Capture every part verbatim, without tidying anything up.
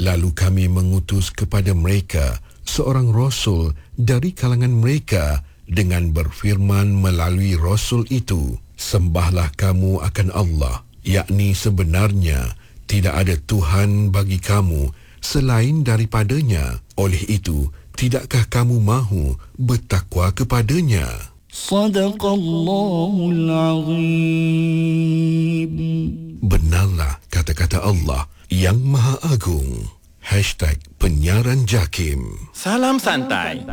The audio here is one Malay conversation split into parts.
Lalu kami mengutus kepada mereka seorang Rasul dari kalangan mereka dengan berfirman melalui Rasul itu, sembahlah kamu akan Allah, yakni sebenarnya tidak ada Tuhan bagi kamu selain daripadanya. Oleh itu, tidakkah kamu mahu bertakwa kepadanya? Sadaqallahul Azim. Benarlah kata-kata Allah yang Maha Agung. Hashtag Penyiaran Jakim. Salam santai.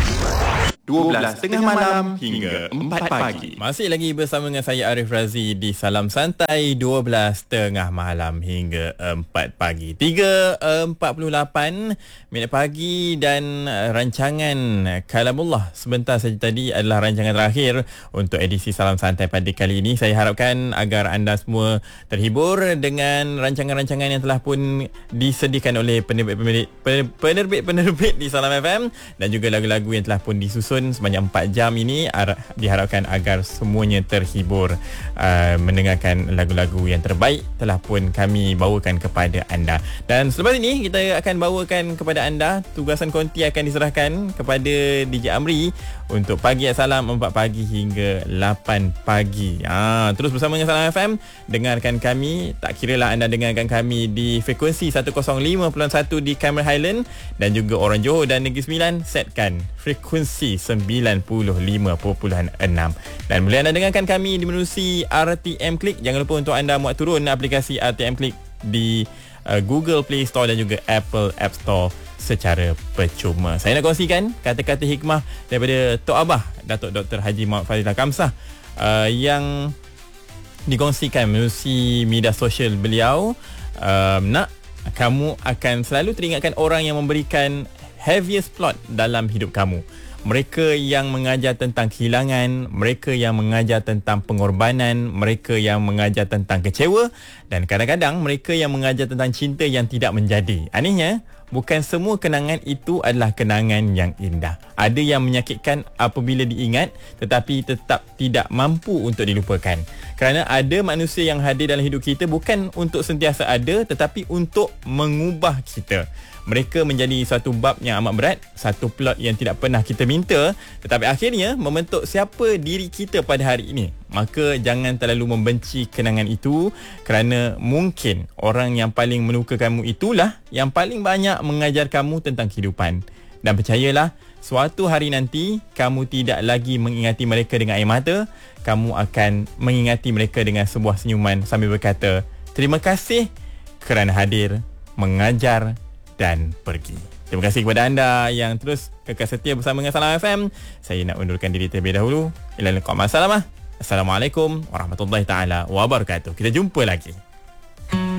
dua belas tiga puluh malam hingga empat pagi. Masih lagi bersama dengan saya Arif Razi di Salam Santai dua belas tiga puluh malam hingga empat pagi. tiga empat puluh lapan minit pagi dan rancangan Kalamullah sebentar saja tadi adalah rancangan terakhir untuk edisi Salam Santai pada kali ini. Saya harapkan agar anda semua terhibur dengan rancangan-rancangan yang telah pun disediakan oleh penerbit-penerbit penerbit-penerbit di Salam F M dan juga lagu-lagu yang telah pun disusun sepanjang empat jam ini. Diharapkan agar semuanya terhibur uh, mendengarkan lagu-lagu yang terbaik telah pun kami bawakan kepada anda. Dan selepas ini kita akan bawakan kepada anda, tugasan konti akan diserahkan kepada D J Amri untuk Pagi Salam empat pagi hingga lapan pagi. Ha, terus bersama dengan Salam F M, dengarkan kami, tak kiralah anda dengarkan kami di frekuensi seratus lima puluh satu di Cameron Highland dan juga orang Johor dan Negeri Sembilan, setkan frekuensi sembilan puluh lima perpuluhan enam. Dan boleh anda dengarkan kami di menerusi R T M Click. Jangan lupa untuk anda muat turun aplikasi R T M Click di uh, Google Play Store dan juga Apple App Store secara percuma. Saya nak kongsikan kata-kata hikmah daripada Tok Abah Datuk Doktor Haji Muhammad Fadilah Kamsah uh, yang dikongsikan menerusi media sosial beliau. Uh, nak kamu akan selalu teringatkan orang yang memberikan heaviest plot dalam hidup kamu. Mereka yang mengajar tentang kehilangan, mereka yang mengajar tentang pengorbanan, mereka yang mengajar tentang kecewa dan kadang-kadang mereka yang mengajar tentang cinta yang tidak menjadi. Anehnya, bukan semua kenangan itu adalah kenangan yang indah. Ada yang menyakitkan apabila diingat tetapi tetap tidak mampu untuk dilupakan. Kerana ada manusia yang hadir dalam hidup kita bukan untuk sentiasa ada tetapi untuk mengubah kita. Mereka menjadi satu bab yang amat berat, satu plot yang tidak pernah kita minta tetapi akhirnya membentuk siapa diri kita pada hari ini. Maka jangan terlalu membenci kenangan itu kerana mungkin orang yang paling meluka kamu itulah yang paling banyak mengajar kamu tentang kehidupan. Dan percayalah, suatu hari nanti kamu tidak lagi mengingati mereka dengan air mata, kamu akan mengingati mereka dengan sebuah senyuman sambil berkata, terima kasih kerana hadir, mengajar dan pergi. Terima kasih kepada anda yang terus kekal setia bersama dengan Salam F M. Saya nak undurkan diri terlebih dahulu. Ila liqa, ma'assalamah. Assalamualaikum warahmatullahi taala wabarakatuh. Kita jumpa lagi.